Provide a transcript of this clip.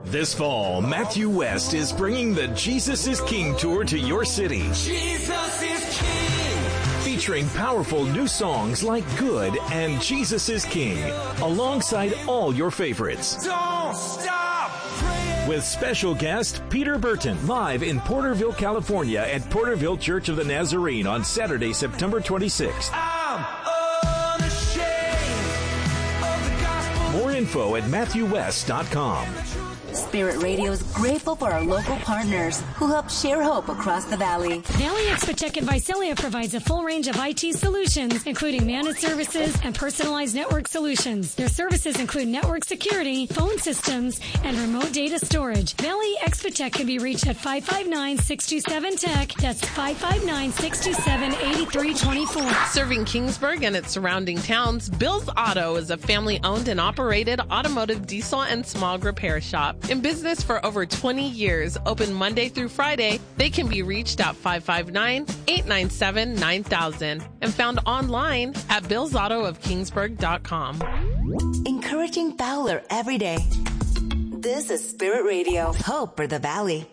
This fall, Matthew West is bringing the Jesus is King tour to your city. Jesus is King. Featuring powerful new songs like Good and Jesus is King, alongside all your favorites. Don't stop praying. With special guest Peter Burton, live in Porterville, California at Porterville Church of the Nazarene on Saturday, September 26th. I'm unashamed of the gospel. More info at MatthewWest.com. Spirit Radio is grateful for our local partners who help share hope across the valley. Valley Expotech and Visalia provides a full range of IT solutions, including managed services and personalized network solutions. Their services include network security, phone systems, and remote data storage. Valley Expotech can be reached at 559-627-TECH. That's 559-627-8324. Serving Kingsburg and its surrounding towns, Bill's Auto is a family-owned and operated automotive diesel and small repair shop. In business for over 20 years, open Monday through Friday, they can be reached at 559-897-9000 and found online at billsautoofkingsburg.com. Encouraging Fowler every day. This is Spirit Radio. Hope for the Valley.